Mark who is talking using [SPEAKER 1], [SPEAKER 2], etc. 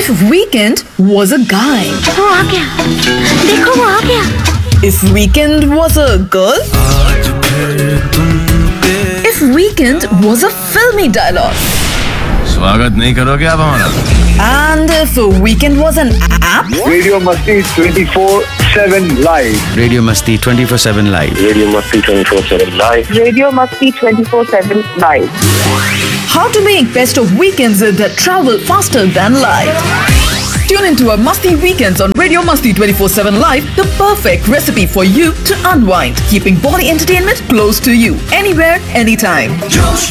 [SPEAKER 1] if weekend was a guy?
[SPEAKER 2] वो आ गया, देखो वो आ गया।
[SPEAKER 1] If weekend was a girl? If weekend was a filmy dialogue?
[SPEAKER 3] स्वागत नहीं करोगे आप हमारा?
[SPEAKER 1] And if weekend was an app?
[SPEAKER 4] Radio Masti 24/7 live.
[SPEAKER 3] Radio मस्ती 24/7 live.
[SPEAKER 4] Radio Masti 24/7 live.
[SPEAKER 5] Radio Masti 24/7 live.
[SPEAKER 1] How to make best of weekends that travel faster than light. Tune into our Masti Weekends on Radio Masti 24/7 Live, the perfect recipe for you to unwind, keeping body entertainment close to you, anywhere, anytime.